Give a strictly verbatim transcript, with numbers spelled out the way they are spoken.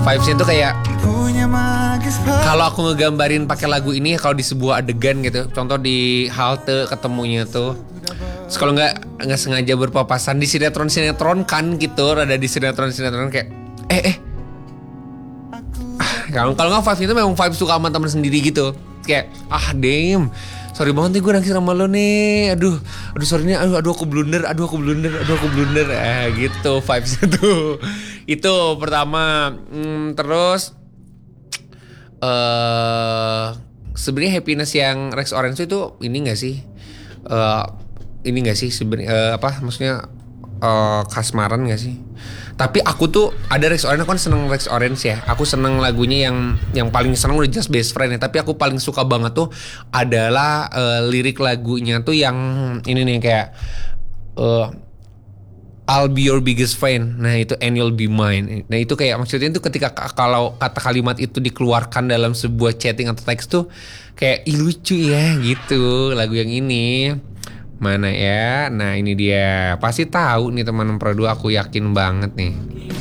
vibes-nya tuh kayak kalau aku ngegambarin pakai lagu ini kalau di sebuah adegan gitu, contoh di halte ketemunya tuh, terus kalau nggak nggak sengaja berpapasan di sinetron sinetron kan gitu, ada di sinetron sinetron kayak eh eh kalau kalau nggak vibes itu memang vibes suka sama teman sendiri gitu, kayak ah damn sorry banget nih gue nangis sama lo nih, aduh aduh sorry nih, aduh aduh aku blunder, aduh aku blunder, aduh aku blunder, eh gitu vibesnya tuh. Itu pertama. Hmm, terus eh uh, sebenarnya happiness yang Rex Orange itu ini nggak sih, uh, ini nggak sih sebenarnya uh, apa maksudnya uh, kasmaran nggak sih? Tapi aku tuh ada Rex Orange, aku kan seneng Rex Orange ya. Aku seneng lagunya yang yang paling seneng udah Just Best Friend ya. Tapi aku paling suka banget tuh adalah uh, lirik lagunya tuh yang ini nih kayak uh, I'll be your biggest friend. Nah itu and you'll be mine. Nah itu kayak maksudnya itu ketika kalau kata kalimat itu dikeluarkan dalam sebuah chatting atau teks tuh kayak ih lucu ya gitu lagu yang ini. Mana ya? Nah ini dia. Pasti tahu nih teman Pro dua, aku yakin banget nih.